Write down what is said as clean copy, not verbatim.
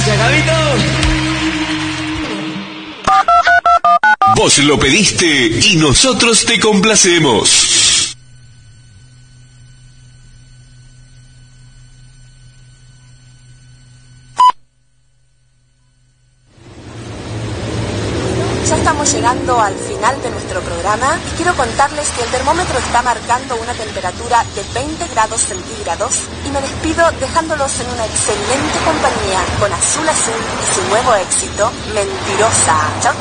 Gracias, Gabito. Vos lo pediste y nosotros te complacemos. Ya estamos llegando al final de nuestro programa y quiero contarles que el termómetro está marcando una temperatura de 20 grados centígrados y me despido dejándolos en una excelente compañía con Azul Azul y su nuevo éxito, Mentirosa. Chao, chao.